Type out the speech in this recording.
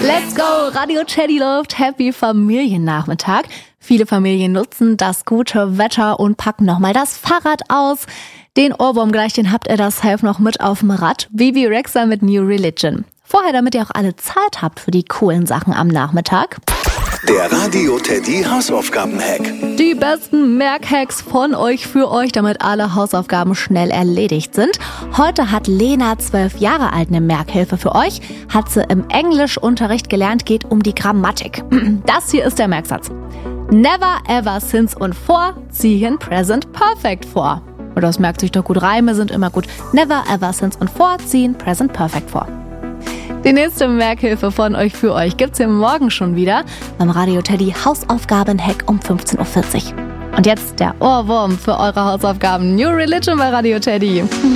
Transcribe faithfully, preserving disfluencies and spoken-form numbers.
Let's go! Radio Teddy läuft Happy Familiennachmittag. Viele Familien nutzen das gute Wetter und packen nochmal das Fahrrad aus. Den Ohrwurm gleich, den habt ihr das Helf noch mit auf dem Rad. Bibi Rexha mit New Religion. Vorher, damit ihr auch alle Zeit habt für die coolen Sachen am Nachmittag. Der Radio Teddy Hausaufgaben-Hack. Die besten Merkhacks von euch für euch, damit alle Hausaufgaben schnell erledigt sind. Heute hat Lena, zwölf Jahre alt, eine Merkhilfe für euch. Hat sie im Englischunterricht gelernt, geht um die Grammatik. Das hier ist der Merksatz. Never, ever, since und for ziehen Present Perfect vor. Und das merkt sich doch gut, Reime sind immer gut. Never, ever, since und for ziehen Present Perfect vor. Die nächste Merkhilfe von euch für euch gibt's hier morgen schon wieder beim Radio Teddy Hausaufgaben-Hack um fünfzehn Uhr vierzig. Und jetzt der Ohrwurm für eure Hausaufgaben. New Religion bei Radio Teddy.